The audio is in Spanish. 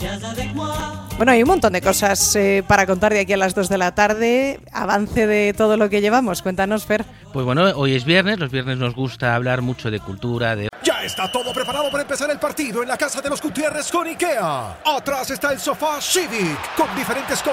Bueno, hay un montón de cosas para contar de aquí a las 2 de la tarde. Avance de todo lo que llevamos. Cuéntanos, Fer. Pues bueno, hoy es viernes. Los viernes nos gusta hablar mucho de cultura, de... Ya está todo preparado para empezar el partido en la casa de los Gutiérrez con IKEA. Atrás está el sofá Civic con diferentes